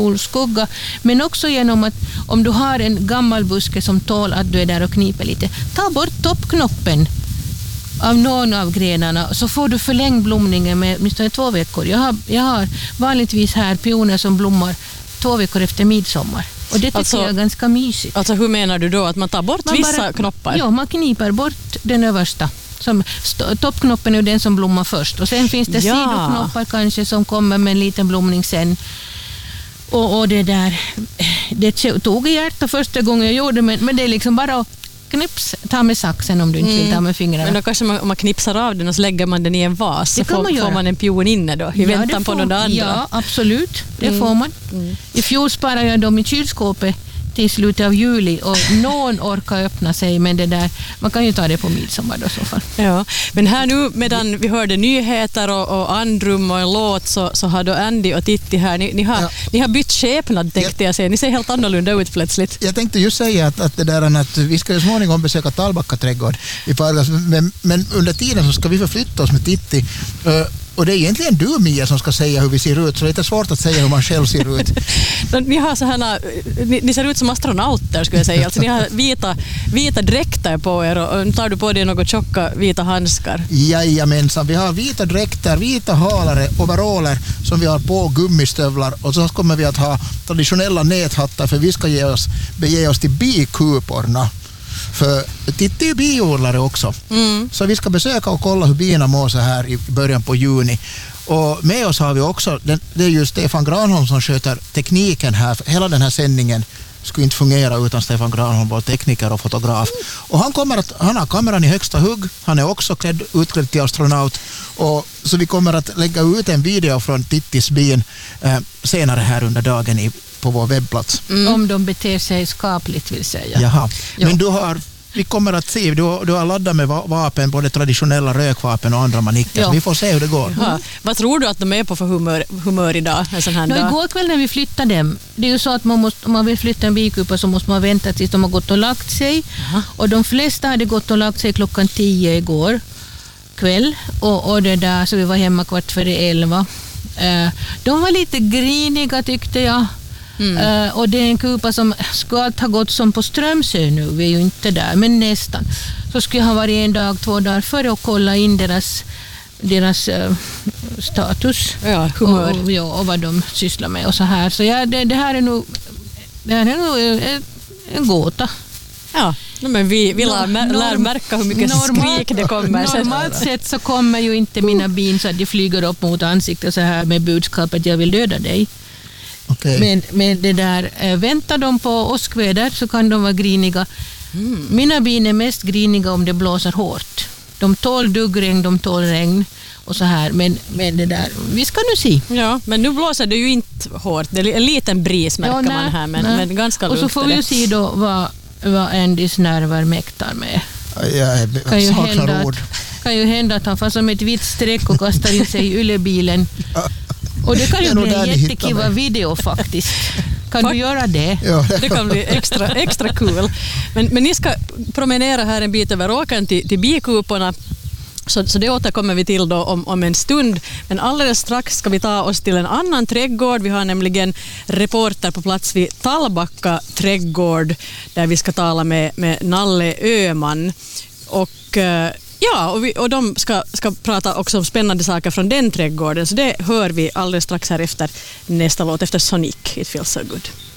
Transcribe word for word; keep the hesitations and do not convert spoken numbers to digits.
solskugga, men också genom att om du har en gammal buske som tål att du är där och kniper lite, ta bort toppknoppen av någon av grenarna så får du förlängd blomningen med åtminstone två veckor. Jag har, jag har vanligtvis här pioner som blommar två veckor efter midsommar. Och det tycker alltså, jag är ganska mysigt. Alltså hur menar du då? Att man tar bort man vissa bara, knoppar? Ja, man kniper bort den översta. Som, st- toppknoppen är den som blommar först. Och sen finns det ja. sidoknoppar kanske som kommer med en liten blomning sen. Och, och det där, det tog i hjärta första gången jag gjorde, men, men det är liksom bara att knips, ta med saxen om du inte mm. vill ta med fingrarna. Men då kanske man, om man knipsar av den och så lägger man den i en vas så får man, får man en pion inne då i ja, väntan på någon andra. Ja, absolut. Det mm. får man. Mm. I fjol sparade jag dem i kylskåpet till slutet av juli och någon orkar öppna sig, men det där, man kan ju ta det på midsommar då så fall. Ja, men här nu medan vi hörde nyheter och, och andrum och en låt så, så har då Andy och Titti här, ni, ni, har, ja. ni har bytt skepnad tänkte jag säga, ni ser helt annorlunda ut plötsligt. Jag tänkte just säga att, att, det där, att vi ska ju småningom besöka Tallbacka trädgård i Pargas, men, men under tiden så ska vi förflytta oss med Titti. Uh, Och det är egentligen du, Mia, som ska säga hur vi ser ut, så det är lite svårt att säga hur man själv ser ut. Ni har så här, ni, ni ser ut som astronauter skulle jag säga. Alltså, ni har vita, vita dräkter på er och, och tar du på dig något tjocka vita handskar. Jajamensan, vi har vita dräkter, vita halare, overaller som vi har på, gummistövlar, och så kommer vi att ha traditionella näthattar för vi ska ge oss, bege oss till bikuporna. För Titti är ju biodlare också. Mm. Så vi ska besöka och kolla hur bina mår så här i början på juni. Och med oss har vi också, det är ju Stefan Granholm som sköter tekniken här. Hela den här sändningen skulle inte fungera utan Stefan Granholm, vår tekniker och fotograf. Och han, kommer att, han har kameran i högsta hugg. Han är också klädd, utklädd till astronaut. Och så vi kommer att lägga ut en video från Tittis bin eh, senare här under dagen i på vår webbplats. Mm. Om de beter sig skapligt vill säga. Jaha. Men du har, vi kommer att se, du, du har laddat med vapen, både traditionella rökvapen och andra manicker. Så vi får se hur det går. Mm. Vad tror du att de är på för humör, humör idag? En sån här no, dag? Igår kväll när vi flyttade dem, det är ju så att man måste, om man vill flytta en bikupa så måste man vänta tills de har gått och lagt sig. Aha. Och de flesta hade gått och lagt sig klockan tio igår kväll. Och, och det där, så vi var hemma kvart före elva. Uh, de var lite griniga tyckte jag. Mm. Uh, och det är en kupa som skulle allt ha gått som på Strömsö nu, vi är ju inte där, men nästan. Så skulle han vara en dag, två dagar före och kolla in deras, deras uh, status ja, humör. Och, och, ja, och vad de sysslar med och så här. Så ja, det, det här är nog, det här är nog en, en gåta. Ja, men vi, vi lär, norm, lär märka hur mycket normalt, skrik det kommer. Normalt sett så kommer ju inte mina bin så att de flyger upp mot ansiktet så här med budskapet jag vill döda dig. Okay. Men, men det där, äh, väntar de på åskväder så kan de vara griniga. Mm. Mina bin är mest griniga om det blåser hårt. De tål duggregn, de tål regn och så här. Men, men det där, vi ska nu se. Ja, men nu blåser det ju inte hårt. Det är en liten bris märker ja, nej, man här, men, men ganska lugnt. Och så får vi ju se då vad, vad Andys nerver mäktar med. Jag kan ju, saknar ord. Att, kan ju hända att han får som ett vitt streck och kastar in sig i yllebilen. Och det kan ju bli en jättekiva video faktiskt. Kan Fakt- du göra det? Ja, det, det kan bli extra, extra cool. Men, men ni ska promenera här en bit över åkern till, till bikuporna. Så, så det återkommer vi till då om, om en stund. Men alldeles strax ska vi ta oss till en annan trädgård. Vi har nämligen reporter på plats vid Tallbacka trädgård där vi ska tala med, med Nalle Öman. Och ja, och, vi, och de ska, ska prata också om spännande saker från den trädgården. Så det hör vi alldeles strax här efter nästa låt, efter Sonic, It Feels So Good.